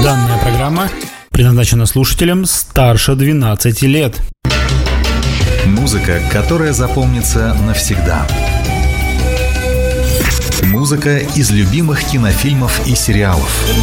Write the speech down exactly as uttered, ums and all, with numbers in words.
Данная программа предназначена слушателям старше двенадцати лет. Музыка, которая запомнится навсегда. Музыка из любимых кинофильмов и сериалов.